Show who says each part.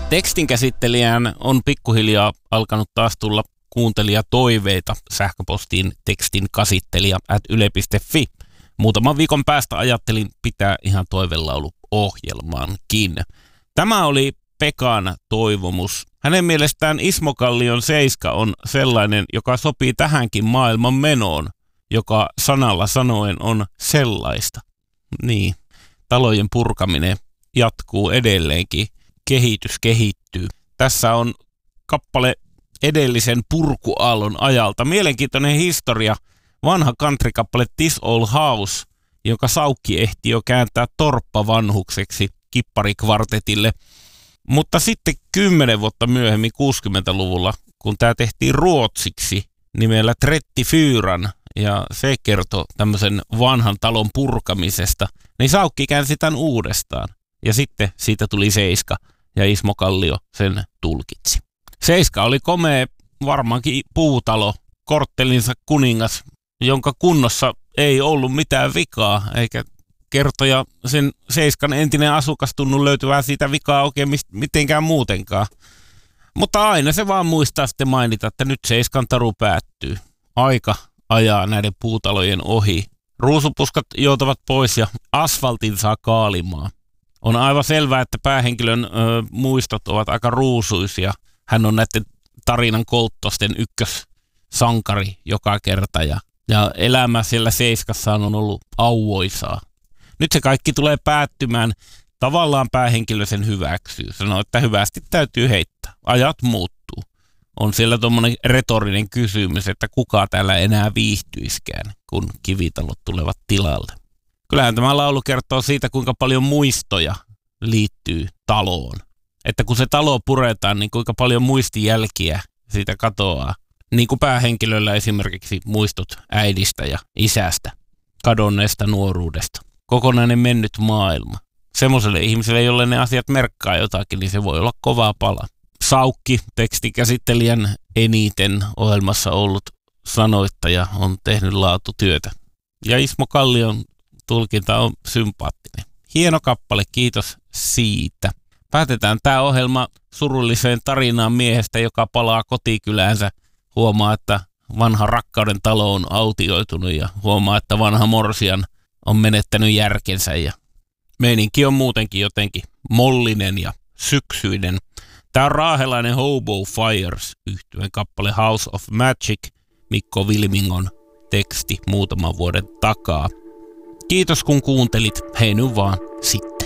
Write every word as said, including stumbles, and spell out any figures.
Speaker 1: Tekstinkäsittelijään on pikkuhiljaa alkanut taas tulla kuuntelijatoiveita sähköpostiin tekstinkäsittelijä at yle piste fi. Muutaman viikon päästä ajattelin pitää ihan toivelaulu-ohjelmaankin. Tämä oli Pekan toivomus. Hänen mielestään Ismo Kallion seiska on sellainen, joka sopii tähänkin maailman menoon, joka sanalla sanoen on sellaista. Niin, talojen purkaminen jatkuu edelleenkin. Kehitys kehittyy. Tässä on kappale edellisen purkuaallon ajalta. Mielenkiintoinen historia. Vanha country-kappale This Old House, jonka Saukki ehti jo kääntää torppavanhukseksi kipparikvartetille. Mutta sitten kymmenen vuotta myöhemmin kuusikymmentäluvulla, kun tämä tehtiin ruotsiksi nimellä Tretti Fyran, ja se kertoo tämmöisen vanhan talon purkamisesta, niin Saukki käänsi tämän uudestaan. Ja sitten siitä tuli seiska, ja Ismo Kallio sen tulkitsi. Seiska oli komea, varmaankin puutalo, korttelinsa kuningas, jonka kunnossa ei ollut mitään vikaa, eikä kertoja sen seiskan entinen asukas tunnu löytyvää siitä vikaa oikein mitenkään muutenkaan. Mutta aina se vaan muistaa sitten mainita, että nyt seiskan taru päättyy. Aika ajaa näiden puutalojen ohi. Ruusupuskat joutavat pois ja asfaltin saa kaalimaan. On aivan selvää, että päähenkilön ö, muistot ovat aika ruusuisia. Hän on näiden tarinan kolttosten ykkössankari joka kerta ja, ja elämä siellä seiskassa on ollut auoisaa. Nyt se kaikki tulee päättymään. Tavallaan päähenkilö sen hyväksyy. Sanoo, että hyvästi täytyy heittää. Ajat muuttuu. On siellä tuommoinen retorinen kysymys, että kuka täällä enää viihtyiskään, kun kivitalot tulevat tilalle. Kyllähän tämä laulu kertoo siitä, kuinka paljon muistoja liittyy taloon. Että kun se talo puretaan, niin kuinka paljon muistijälkiä siitä katoaa. Niin kuin päähenkilöllä esimerkiksi muistot äidistä ja isästä, kadonneesta nuoruudesta. Kokonainen mennyt maailma. Semmoiselle ihmiselle, jolle ne asiat merkkaa jotakin, niin se voi olla kovaa pala. Saukki, tekstikäsittelijän eniten ohjelmassa ollut sanoittaja, on tehnyt laatutyötä. Ja Ismo Kallion tulkinta on sympaattinen. Hieno kappale, kiitos siitä. Päätetään tämä ohjelma surulliseen tarinaan miehestä, joka palaa kotikyläänsä. Huomaa, että vanha rakkauden talo on autioitunut ja huomaa, että vanha morsian on menettänyt järkensä. Ja meininki on muutenkin jotenkin mollinen ja syksyinen. Tämä on raahelainen Hobo Fires -yhtyeen kappale House of Magic, Mikko Vilmingon teksti muutaman vuoden takaa. Kiitos kun kuuntelit. Hei nyt vaan sitten.